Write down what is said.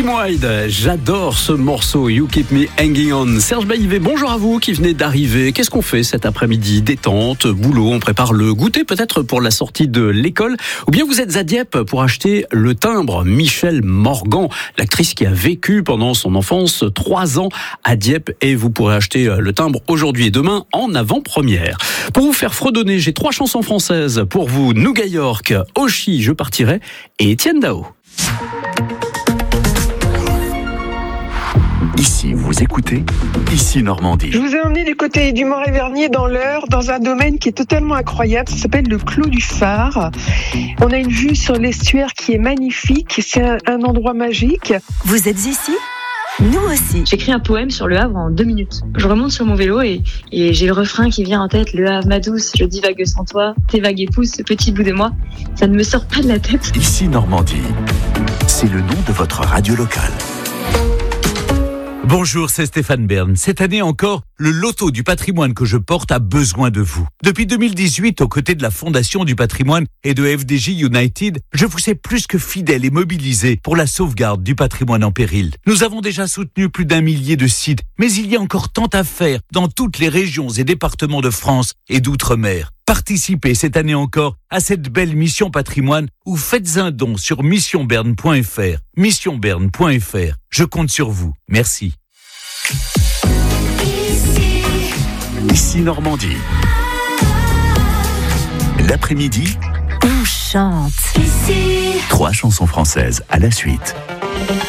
Kim Wilde, j'adore ce morceau You Keep Me Hanging On. Serge Baillivet, bonjour à vous qui venez d'arriver. Qu'est-ce qu'on fait cet après-midi? Détente, boulot, on prépare le goûter peut-être pour la sortie de l'école, ou bien vous êtes à Dieppe pour acheter le timbre. Michèle Morgan, l'actrice qui a vécu pendant son enfance 3 ans à Dieppe, et vous pourrez acheter le timbre aujourd'hui et demain en avant-première. Pour vous faire fredonner, j'ai 3 chansons françaises pour vous: Nougat York, Oshi, Je partirai, et Étienne Dao. Ici, vous écoutez Ici Normandie. Je vous ai emmené du côté du Mont-Révernier dans l'Eure, dans un domaine qui est totalement incroyable. Ça s'appelle le Clos du Phare. On a une vue sur l'estuaire qui est magnifique. C'est un endroit magique. Vous êtes ici ? Nous aussi. J'écris un poème sur Le Havre en 2 minutes. Je remonte sur mon vélo et j'ai le refrain qui vient en tête. Le Havre, ma douce, je divague sans toi. Tes vagues épousent ce petit bout de moi. Ça ne me sort pas de la tête. Ici Normandie, c'est le nom de votre radio locale. Bonjour, c'est Stéphane Bern. Cette année encore, le loto du patrimoine que je porte a besoin de vous. Depuis 2018, aux côtés de la Fondation du patrimoine et de FDJ United, je vous sais plus que fidèle et mobilisé pour la sauvegarde du patrimoine en péril. Nous avons déjà soutenu plus d'1 millier de sites, mais il y a encore tant à faire dans toutes les régions et départements de France et d'outre-mer. Participez cette année encore à cette belle mission patrimoine ou faites un don sur missionberne.fr. Missionberne.fr. Je compte sur vous. Merci. Ici Normandie. L'après-midi, On chante. 3 chansons françaises à la suite.